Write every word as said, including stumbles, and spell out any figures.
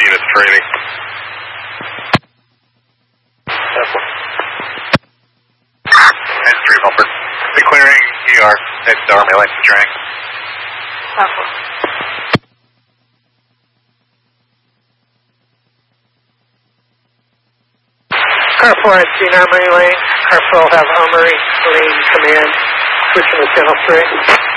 units training. And three bumper. Declaring E R at Army Light for training. Car four at Green Armory Lane. Car four will have Armory Lane Command. Switching to channel three.